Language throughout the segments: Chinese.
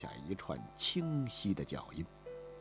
下一串清晰的脚印。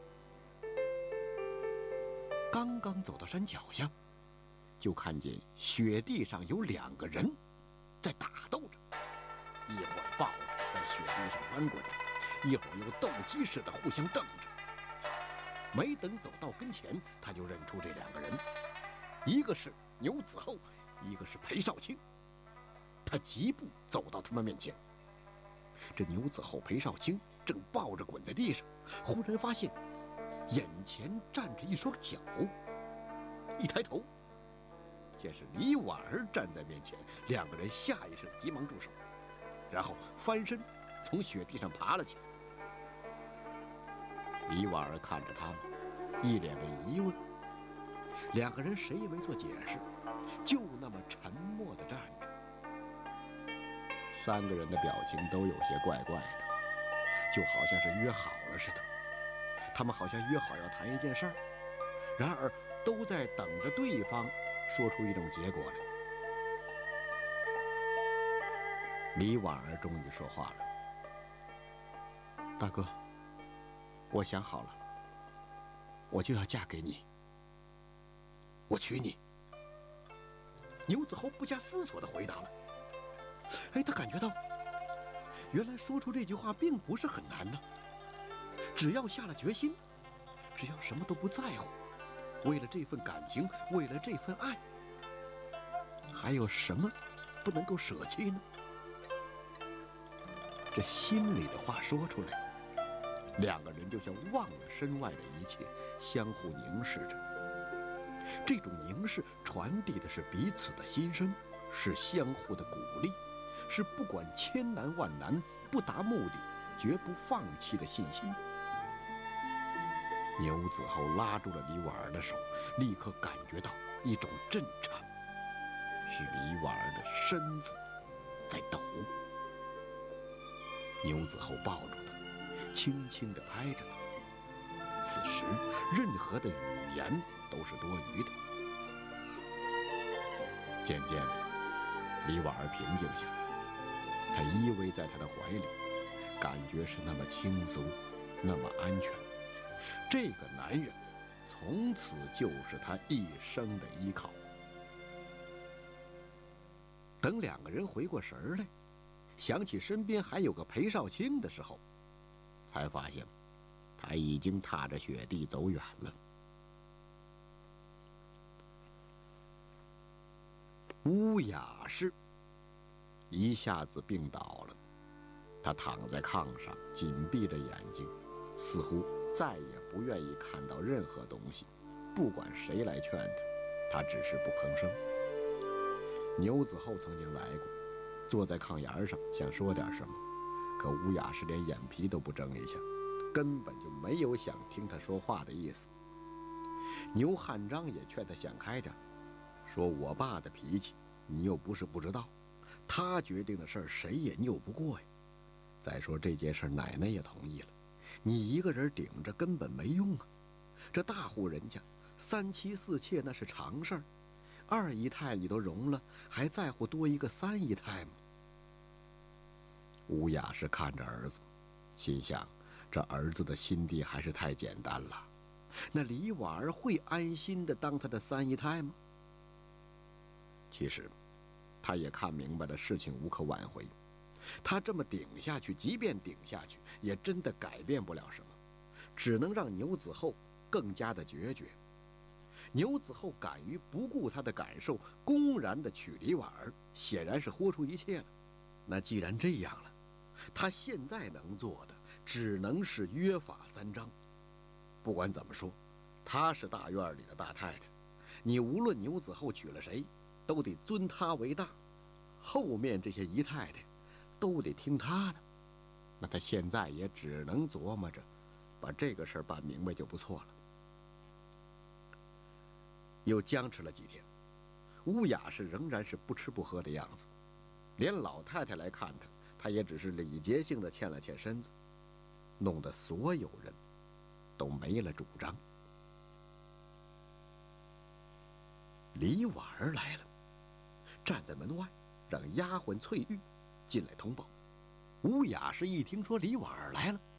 刚刚走到山脚下，就看见雪地上有2个人在打斗着，一会儿抱着在雪地上翻滚着，一会儿又斗鸡似的互相瞪着。没等走到跟前，他就认出这2个人，一个是牛子厚，一个是裴少卿。他疾步走到他们面前，这牛子厚、裴少卿正抱着滚在地上，忽然发现眼前站着一双脚，一抬头，见是李婉儿站在面前，2个人下意识地急忙住手，然后翻身从雪地上爬了起来。李婉儿看着他们，一脸的疑问。2个人谁也没做解释，就那么沉默地站着。3个人的表情都有些怪怪的，就好像是约好了似的。他们好像约好要谈一件事儿，然而都在等着对方说出一种结果来。李婉儿终于说话了：“大哥，我想好了，我就要嫁给你，我娶你。”牛子厚不加思索地回答了。他感觉到原来说出这句话并不是很难呢，只要下了决心，只要什么都不在乎，为了这份感情，为了这份爱，还有什么不能够舍弃呢？这心里的话说出来，2个人就像忘了身外的一切，相互凝视着。这种凝视传递的是彼此的心声，是相互的鼓励，是不管千难万难，不达目的绝不放弃的信心。牛子厚拉住了李婉儿的手，立刻感觉到一种震颤，是李婉儿的身子在抖。牛子厚抱住她，轻轻地拍着她。此时任何的语言都是多余的。渐渐的，李婉儿平静下来，她依偎在他的怀里，感觉是那么轻松，那么安全。这个男人从此就是她一生的依靠。等2个人回过神儿来，想起身边还有个裴少卿的时候，才发现他已经踏着雪地走远了。乌雅氏一下子病倒了，他躺在炕上，紧闭着眼睛，似乎再也不愿意看到任何东西。不管谁来劝他，他只是不吭声。牛子厚曾经来过，坐在炕沿上想说点什么，可乌雅氏连眼皮都不睁一下，根本就没有想听他说话的意思。牛汉章也劝他想开点，说我爸的脾气你又不是不知道，他决定的事儿谁也拗不过呀。再说这件事奶奶也同意了，你一个人顶着根本没用啊。这大户人家3妻4妾那是常事儿，2姨太你都容了，还在乎多一个3姨太吗？乌雅氏看着儿子，心想这儿子的心地还是太简单了。那李婉儿会安心的当他的3姨太吗？其实他也看明白了事情无可挽回，他这么顶下去，即便顶下去也真的改变不了什么，只能让牛子厚更加的决绝。牛子厚敢于不顾他的感受，公然的娶李婉儿，显然是豁出一切了。那既然这样了，他现在能做的只能是约法3章。不管怎么说，她是大院里的大太太，你无论牛子厚娶了谁，都得尊她为大，后面这些姨太太都得听她的。那他现在也只能琢磨着把这个事儿办明白就不错了。又僵持了几天，乌雅氏仍然是不吃不喝的样子，连老太太来看他，他也只是礼节性的欠了欠身子，弄得所有人都没了主张。李婉儿来了，站在门外，让丫鬟翠玉进来通报。 吴雅是一听说李婉儿来了，